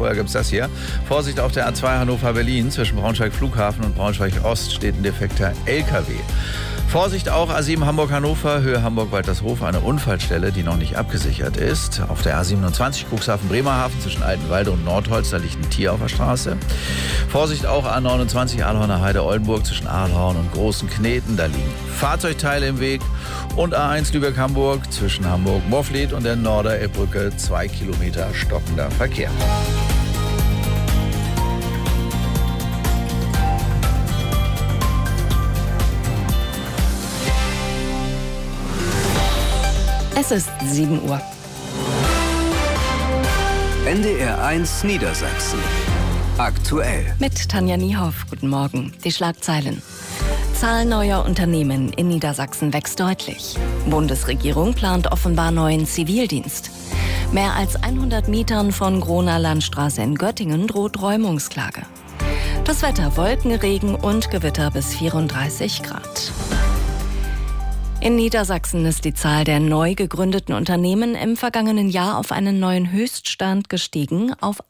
Vorher gibt es das hier. Vorsicht auf der A2 Hannover-Berlin. Zwischen Braunschweig Flughafen und Braunschweig Ost steht ein defekter LKW. Vorsicht auch A7 Hamburg-Hannover, Höhe Hamburg-Waltershof, eine Unfallstelle, die noch nicht abgesichert ist. Auf der A27 Cuxhaven-Bremerhaven zwischen Altenwalde und Nordholz, da liegt ein Tier auf der Straße. Vorsicht auch A29 Ahlhorner Heide-Oldenburg zwischen Ahlhorn und Großen Kneten, da liegen Fahrzeugteile im Weg. Und A1 Lübeck-Hamburg zwischen Hamburg-Morfleet und der Norderelbbrücke 2 Kilometer stockender Verkehr. Es ist 7 Uhr. NDR 1 Niedersachsen. Aktuell. Mit Tanja Niehoff. Guten Morgen. Die Schlagzeilen. Zahl neuer Unternehmen in Niedersachsen wächst deutlich. Bundesregierung plant offenbar neuen Zivildienst. Mehr als 100 Mietern von Groner Landstraße in Göttingen droht Räumungsklage. Das Wetter: Wolken, Regen und Gewitter bis 34 Grad. In Niedersachsen ist die Zahl der neu gegründeten Unternehmen im vergangenen Jahr auf einen neuen Höchststand gestiegen, auf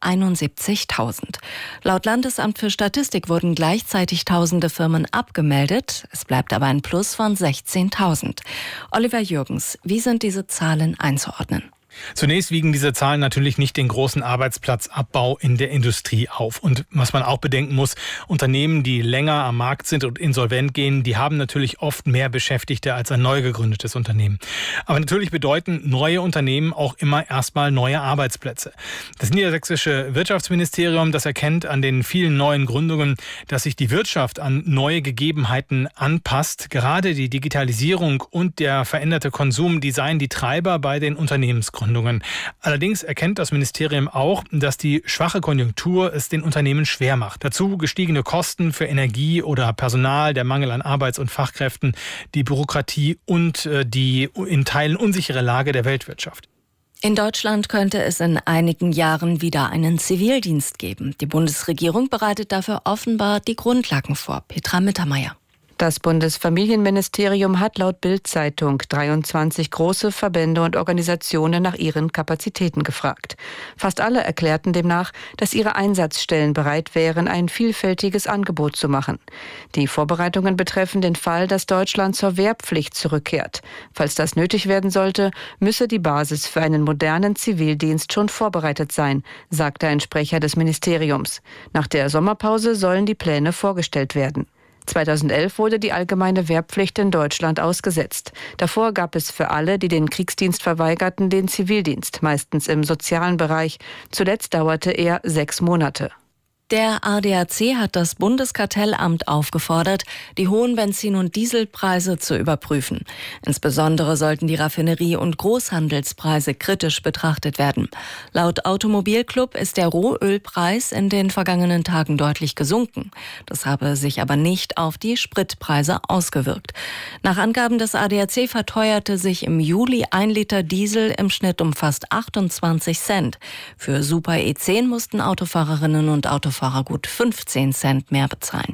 71.000. Laut Landesamt für Statistik wurden gleichzeitig tausende Firmen abgemeldet. Es bleibt aber ein Plus von 16.000. Oliver Jürgens, wie sind diese Zahlen einzuordnen? Zunächst wiegen diese Zahlen natürlich nicht den großen Arbeitsplatzabbau in der Industrie auf. Und was man auch bedenken muss, Unternehmen, die länger am Markt sind und insolvent gehen, die haben natürlich oft mehr Beschäftigte als ein neu gegründetes Unternehmen. Aber natürlich bedeuten neue Unternehmen auch immer erstmal neue Arbeitsplätze. Das niedersächsische Wirtschaftsministerium, das erkennt an den vielen neuen Gründungen, dass sich die Wirtschaft an neue Gegebenheiten anpasst. Gerade die Digitalisierung und der veränderte Konsum, die seien die Treiber bei den Unternehmensgründungen. Allerdings erkennt das Ministerium auch, dass die schwache Konjunktur es den Unternehmen schwer macht. Dazu gestiegene Kosten für Energie oder Personal, der Mangel an Arbeits- und Fachkräften, die Bürokratie und die in Teilen unsichere Lage der Weltwirtschaft. In Deutschland könnte es in einigen Jahren wieder einen Zivildienst geben. Die Bundesregierung bereitet dafür offenbar die Grundlagen vor. Petra Mittermeier. Das Bundesfamilienministerium hat laut Bild-Zeitung 23 große Verbände und Organisationen nach ihren Kapazitäten gefragt. Fast alle erklärten demnach, dass ihre Einsatzstellen bereit wären, ein vielfältiges Angebot zu machen. Die Vorbereitungen betreffen den Fall, dass Deutschland zur Wehrpflicht zurückkehrt. Falls das nötig werden sollte, müsse die Basis für einen modernen Zivildienst schon vorbereitet sein, sagte ein Sprecher des Ministeriums. Nach der Sommerpause sollen die Pläne vorgestellt werden. 2011 wurde die allgemeine Wehrpflicht in Deutschland ausgesetzt. Davor gab es für alle, die den Kriegsdienst verweigerten, den Zivildienst, meistens im sozialen Bereich. Zuletzt dauerte er 6 Monate. Der ADAC hat das Bundeskartellamt aufgefordert, die hohen Benzin- und Dieselpreise zu überprüfen. Insbesondere sollten die Raffinerie- und Großhandelspreise kritisch betrachtet werden. Laut Automobilclub ist der Rohölpreis in den vergangenen Tagen deutlich gesunken. Das habe sich aber nicht auf die Spritpreise ausgewirkt. Nach Angaben des ADAC verteuerte sich im Juli 1 Liter Diesel im Schnitt um fast 28 Cent. Für Super E10 mussten Autofahrerinnen und Autofahrer gut 15 Cent mehr bezahlen.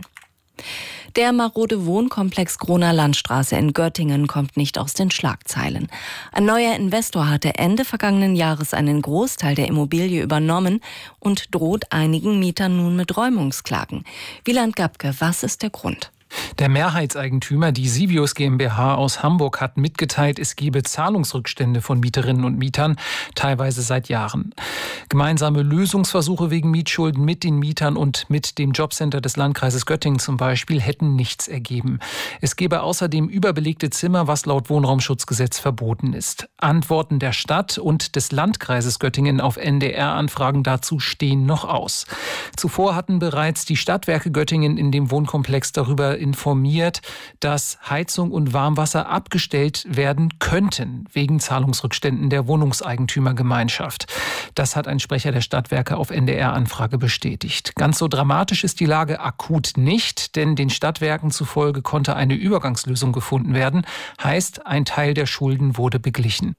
Der marode Wohnkomplex Groner Landstraße in Göttingen kommt nicht aus den Schlagzeilen. Ein neuer Investor hatte Ende vergangenen Jahres einen Großteil der Immobilie übernommen und droht einigen Mietern nun mit Räumungsklagen. Wieland Gabke, was ist der Grund? Der Mehrheitseigentümer, die Sivius GmbH aus Hamburg, hat mitgeteilt, es gebe Zahlungsrückstände von Mieterinnen und Mietern, teilweise seit Jahren. Gemeinsame Lösungsversuche wegen Mietschulden mit den Mietern und mit dem Jobcenter des Landkreises Göttingen zum Beispiel hätten nichts ergeben. Es gebe außerdem überbelegte Zimmer, was laut Wohnraumschutzgesetz verboten ist. Antworten der Stadt und des Landkreises Göttingen auf NDR-Anfragen dazu stehen noch aus. Zuvor hatten bereits die Stadtwerke Göttingen in dem Wohnkomplex darüber informiert, dass Heizung und Warmwasser abgestellt werden könnten wegen Zahlungsrückständen der Wohnungseigentümergemeinschaft. Das hat ein Sprecher der Stadtwerke auf NDR-Anfrage bestätigt. Ganz so dramatisch ist die Lage akut nicht, denn den Stadtwerken zufolge konnte eine Übergangslösung gefunden werden. Heißt, ein Teil der Schulden wurde beglichen.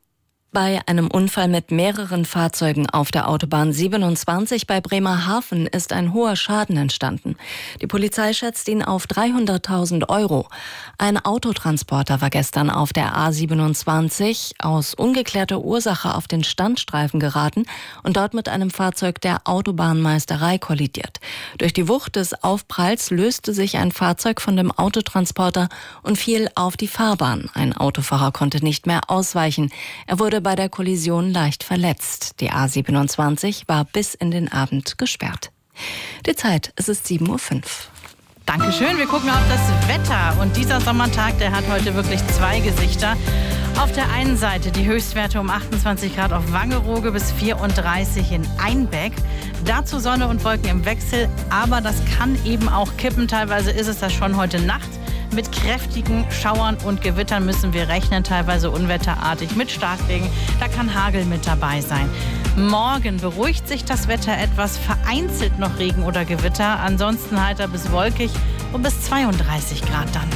Bei einem Unfall mit mehreren Fahrzeugen auf der Autobahn 27 bei Bremerhaven ist ein hoher Schaden entstanden. Die Polizei schätzt ihn auf 300.000 €. Ein Autotransporter war gestern auf der A27 aus ungeklärter Ursache auf den Standstreifen geraten und dort mit einem Fahrzeug der Autobahnmeisterei kollidiert. Durch die Wucht des Aufpralls löste sich ein Fahrzeug von dem Autotransporter und fiel auf die Fahrbahn. Ein Autofahrer konnte nicht mehr ausweichen. Er wurde bei der Kollision leicht verletzt. Die A27 war bis in den Abend gesperrt. Die Zeit, es ist 7:05 Uhr. Dankeschön. Wir gucken auf das Wetter. Und dieser Sommertag, der hat heute wirklich zwei Gesichter. Auf der einen Seite die Höchstwerte um 28 Grad auf Wangerooge bis 34 in Einbeck. Dazu Sonne und Wolken im Wechsel. Aber das kann eben auch kippen. Teilweise ist es das schon heute Nacht. Mit kräftigen Schauern und Gewittern müssen wir rechnen, teilweise unwetterartig mit Starkregen. Da kann Hagel mit dabei sein. Morgen beruhigt sich das Wetter etwas, vereinzelt noch Regen oder Gewitter. Ansonsten heiter bis wolkig und bis 32 Grad dann.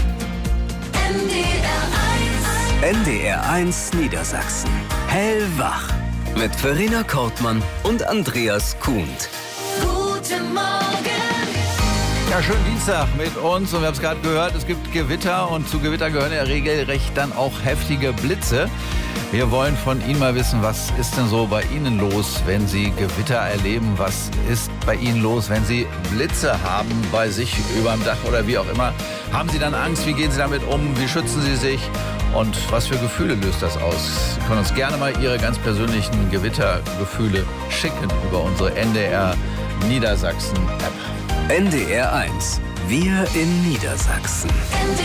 NDR 1 Niedersachsen. Hellwach. Mit Verena Kortmann und Andreas Kuhnt. Guten Morgen. Ja, schönen Dienstag mit uns. Und wir haben es gerade gehört, es gibt Gewitter und zu Gewitter gehören ja regelrecht dann auch heftige Blitze. Wir wollen von Ihnen mal wissen, was ist denn so bei Ihnen los, wenn Sie Gewitter erleben? Was ist bei Ihnen los, wenn Sie Blitze haben bei sich überm Dach oder wie auch immer? Haben Sie dann Angst? Wie gehen Sie damit um? Wie schützen Sie sich? Und was für Gefühle löst das aus? Sie können uns gerne mal Ihre ganz persönlichen Gewittergefühle schicken über unsere NDR Niedersachsen App. NDR 1. Wir in Niedersachsen.